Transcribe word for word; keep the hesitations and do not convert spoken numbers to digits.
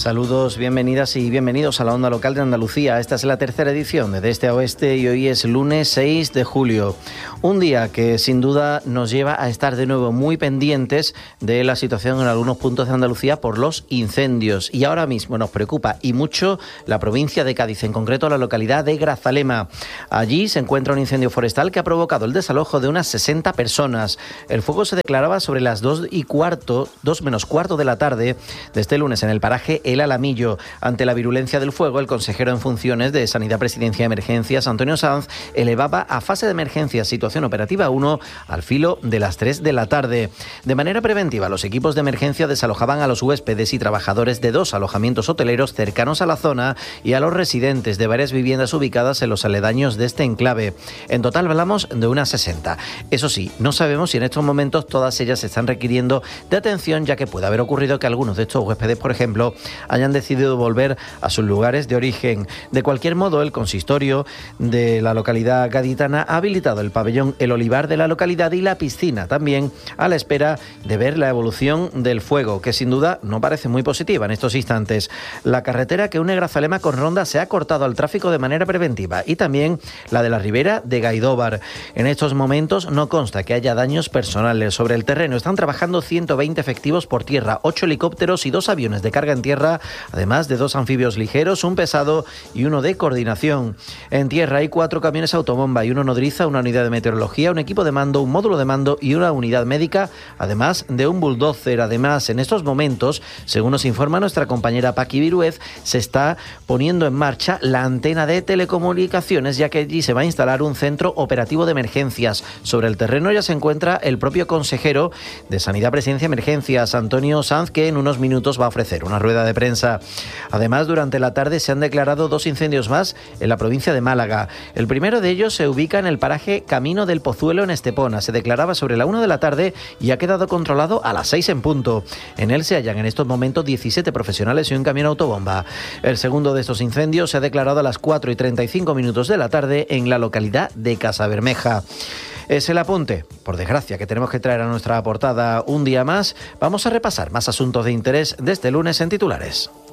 Saludos, bienvenidas y bienvenidos a la Onda Local de Andalucía. Esta es la tercera edición de De Este a Oeste y hoy es lunes seis de julio. Un día que sin duda nos lleva a estar de nuevo muy pendientes de la situación en algunos puntos de Andalucía por los incendios. Y ahora mismo nos preocupa y mucho la provincia de Cádiz, en concreto la localidad de Grazalema. Allí se encuentra un incendio forestal que ha provocado el desalojo de unas sesenta personas. El fuego se declaraba sobre las dos y cuarto, dos menos cuarto de la tarde de este lunes en el paraje El Alamillo. Ante la virulencia del fuego, el consejero en funciones de Sanidad, Presidencia y Emergencias, Antonio Sanz, elevaba a fase de emergencia situación operativa uno al filo de las tres de la tarde. De manera preventiva, los equipos de emergencia desalojaban a los huéspedes y trabajadores de dos alojamientos hoteleros cercanos a la zona y a los residentes de varias viviendas ubicadas en los aledaños de este enclave. En total hablamos de unas sesenta. Eso sí, no sabemos si en estos momentos todas ellas están requiriendo de atención, ya que puede haber ocurrido que algunos de estos huéspedes, por ejemplo, hayan decidido volver a sus lugares de origen. De cualquier modo, el consistorio de la localidad gaditana ha habilitado el pabellón El Olivar de la localidad y la piscina también, a la espera de ver la evolución del fuego, que sin duda no parece muy positiva en estos instantes. La carretera que une Grazalema con Ronda se ha cortado al tráfico de manera preventiva y también la de la ribera de Gaidóbar. En estos momentos no consta que haya daños personales. Sobre el terreno están trabajando ciento veinte efectivos por tierra, ocho helicópteros y dos aviones de carga en tierra, además de dos anfibios ligeros, un pesado y uno de coordinación. En tierra hay cuatro camiones autobomba y uno nodriza, una unidad de meteorología, un equipo de mando, un módulo de mando y una unidad médica, además de un bulldozer. Además, en estos momentos, según nos informa nuestra compañera Paqui Viruez, se está poniendo en marcha la antena de telecomunicaciones, ya que allí se va a instalar un centro operativo de emergencias. Sobre el terreno ya se encuentra el propio consejero de Sanidad, Presidencia y Emergencias, Antonio Sanz, que en unos minutos va a ofrecer una rueda de prensa. Además, durante la tarde se han declarado dos incendios más en la provincia de Málaga. El primero de ellos se ubica en el paraje Camino del Pozuelo en Estepona. Se declaraba sobre la una de la tarde y ha quedado controlado a las seis en punto. En él se hallan en estos momentos diecisiete profesionales y un camión autobomba. El segundo de estos incendios se ha declarado a las cuatro y treinta y cinco minutos de la tarde en la localidad de Casabermeja. Es el apunte, por desgracia, que tenemos que traer a nuestra portada un día más. Vamos a repasar más asuntos de interés de este lunes en titulares.